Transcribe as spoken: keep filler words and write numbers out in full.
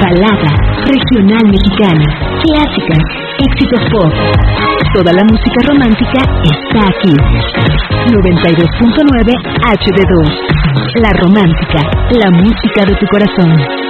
balada, regional mexicana, clásicas, éxitos pop. Toda la música romántica está aquí. noventa y dos punto nueve H D dos. La Romántica, la música de tu corazón.